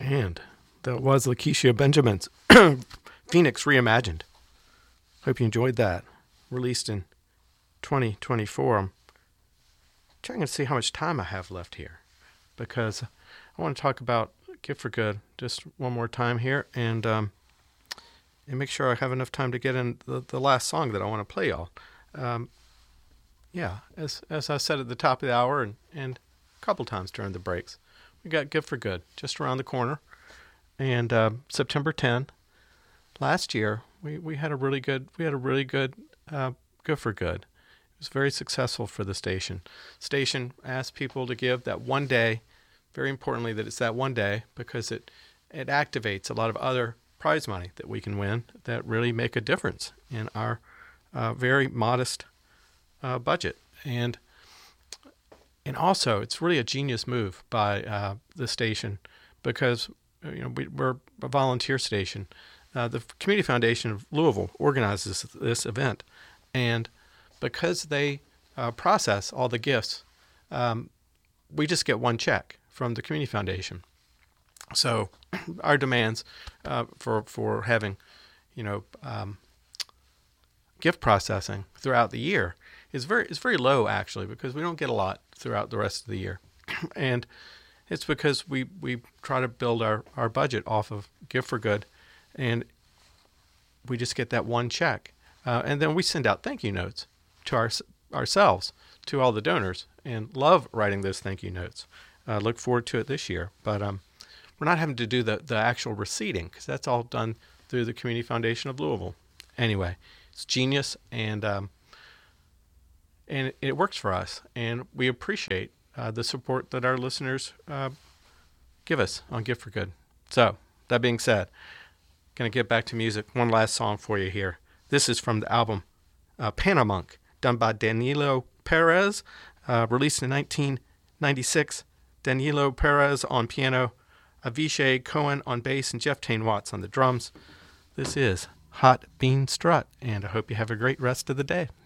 And that was Lakeisha Benjamin's Phoenix Reimagined. Hope you enjoyed that. Released in 2024. I'm trying to see how much time I have left here, because I want to talk about Gift for Good just one more time here, and make sure I have enough time to get in the last song that I want to play y'all. As I said at the top of the hour and a couple times during the breaks, we got Gift for Good just around the corner. And September 10 last year, we had a really good Gift for Good. It was very successful for the station. Station asked people to give that one day. Very importantly, that it's that one day, because it activates a lot of other prize money that we can win that really make a difference in our very modest budget. And also, it's really a genius move by the station, because we're a volunteer station. The Community Foundation of Louisville organizes this event, and because they process all the gifts, we just get one check from the Community Foundation. So our demands for having, gift processing throughout the year is very low, actually, because we don't get a lot throughout the rest of the year. And it's because we try to build our budget off of Gift for Good, and we just get that one check. And then we send out thank you notes to ourselves, to all the donors, and love writing those thank you notes. Look forward to it this year. But we're not having to do the actual receipting, because that's all done through the Community Foundation of Louisville. Anyway, it's genius, and it works for us, and we appreciate the support that our listeners give us on Gift for Good. So, that being said, going to get back to music. One last song for you here. This is from the album Panamunk, done by Danilo Perez, released in 1996. Danilo Perez on piano, Avishai Cohen on bass, and Jeff Tane Watts on the drums. This is Hot Bean Strut, and I hope you have a great rest of the day.